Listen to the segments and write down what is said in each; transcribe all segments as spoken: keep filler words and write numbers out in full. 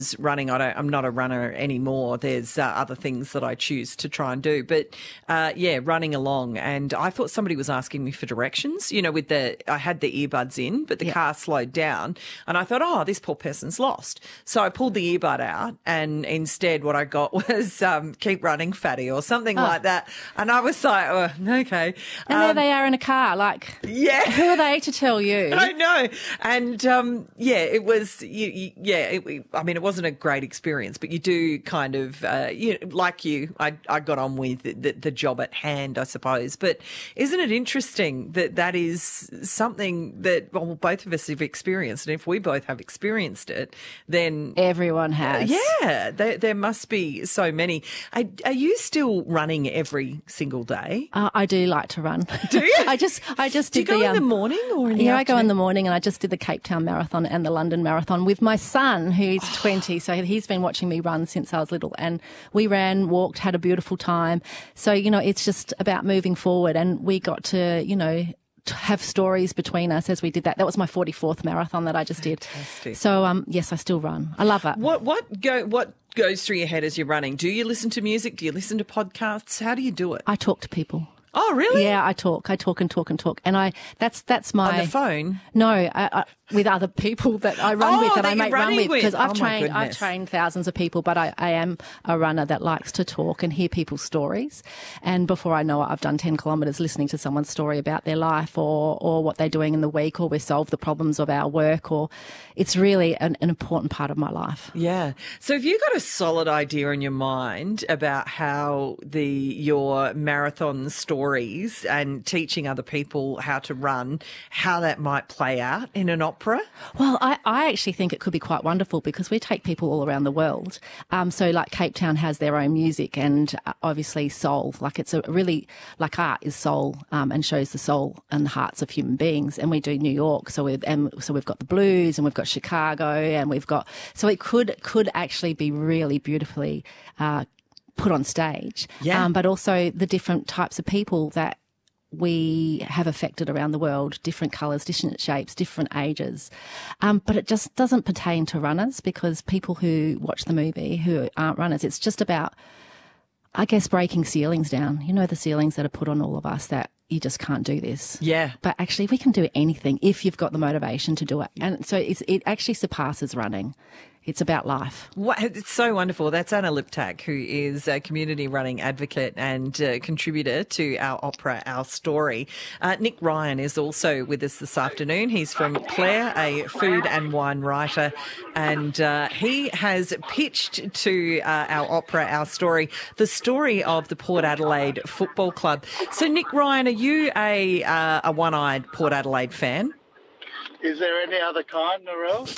running. I don't, I'm not a runner anymore. There's uh, other things that I choose to try and do. But uh, yeah, running along. And I thought somebody was asking me for directions, you know, with the, I had the earbuds in, but the yeah. car slowed down. And I thought, oh, this poor person's lost. So I pulled the earbud out and instead what I got was um, keep running, fatty, or something oh. like that. And I was like, oh, okay. And um, there they are in a car. Like, yeah. who are they to tell you? I know. And um, yeah, it was, you, you, yeah, it, I mean, it wasn't a great experience, but you do kind of, uh, you know, like you, I, I got on with the, the, the job at hand, I suppose. But isn't it interesting that that is something that, well, both of us have experienced? And if we both have experienced it, then everyone has. Uh, yeah, there, there must be so many. Are, are you still running every single day? Uh, I do like to run. Do you? I just, I just do did you go the, in um, the morning or in the yeah, afternoon? I go in the morning, and I just did the Cape Town Marathon and the London Marathon with my son, who's twenty. So he's been watching me run since I was little, and we ran, walked, had a beautiful time. So, you know, it's just about moving forward, and we got to, you know, to have stories between us as we did that. That was my forty-fourth marathon that I just Fantastic. did. So, um, yes, I still run. I love it. What, what go, what goes through your head as you're running? Do you listen to music? Do you listen to podcasts? How do you do it? I talk to people. Oh, really? Yeah, I talk. I talk and talk and talk. And I, that's, that's my... On the phone? No, I, I, with other people that I run oh, with and that I make run with. Because with. I've oh, trained, I've trained thousands of people, but I, I am a runner that likes to talk and hear people's stories. And before I know it, I've done ten kilometres listening to someone's story about their life or, or what they're doing in the week, or we've solved the problems of our work, or it's really an, an important part of my life. Yeah. So have you got a solid idea in your mind about how the, your marathon stories and teaching other people how to run, how that might play out in an opera? Well, I, I actually think it could be quite wonderful because we take people all around the world. Um, so like Cape Town has their own music and uh, obviously soul. Like it's a really, like art is soul um, and shows the soul and the hearts of human beings. And we do New York. So we've, and so we've got the blues and we've got Chicago and we've got, so it could, could actually be really beautifully uh, put on stage. Yeah. Um, but also the different types of people that we have affected around the world, different colours, different shapes, different ages. Um, but it just doesn't pertain to runners because people who watch the movie who aren't runners, it's just about, I guess, breaking ceilings down. You know, the ceilings that are put on all of us that you just can't do this. Yeah. But actually we can do anything if you've got the motivation to do it. And so it's, it actually surpasses running. It's about life. What, it's so wonderful. That's Anna Liptak, who is a community running advocate and uh, contributor to our opera, Our Story. Uh, Nick Ryan is also with us this afternoon. He's from Clare, a food and wine writer, and uh, he has pitched to uh, our opera, Our Story, the story of the Port Adelaide Football Club. So, Nick Ryan, are you a, uh, a one-eyed Port Adelaide fan? Is there any other kind, Narelle?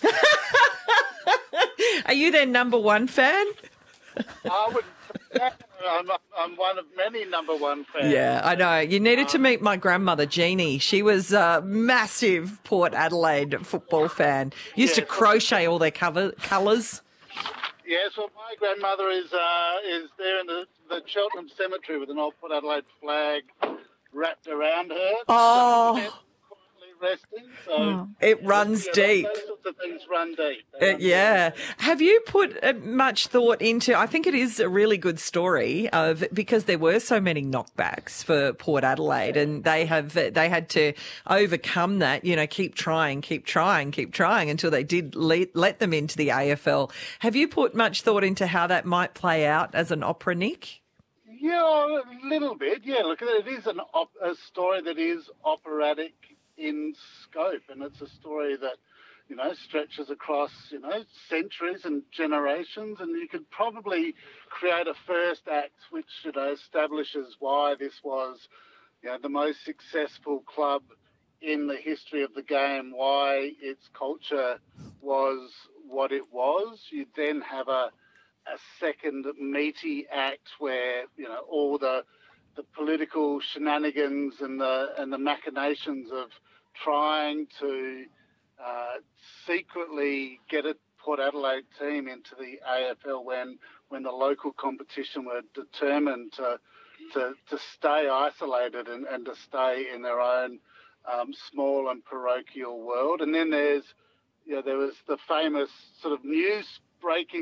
Are you their number one fan? I would. I'm, I'm one of many number one fans. Yeah, I know. You needed to meet my grandmother, Jeannie. She was a massive Port Adelaide football fan. Used Yeah. to crochet all their cover, colours. Yes, well, my grandmother is uh, is there in the, the Cheltenham Cemetery with an old Port Adelaide flag wrapped around her. Oh. Quietly resting, so Oh. It runs yeah, deep. Those sorts of things run deep. Uh, yeah. Have you put uh, much thought into, I think it is a really good story of, because there were so many knockbacks for Port Adelaide and they have, they had to overcome that, you know, keep trying, keep trying, keep trying until they did let, let them into the A F L. Have you put much thought into how that might play out as an opera, Nick? Yeah, a little bit. Yeah, look, it is an op- a story that is operatic in scope, and it's a story that, you know, stretches across, you know, centuries and generations, and you could probably create a first act which, you know, establishes why this was, you know, the most successful club in the history of the game, why its culture was what it was. You then have a a second meaty act where, you know, all the the political shenanigans and the and the machinations of trying to uh, secretly get a Port Adelaide team into the A F L when when the local competition were determined to to, to stay isolated and, and to stay in their own um, small and parochial world. And then there's, you know, there was the famous sort of news breaking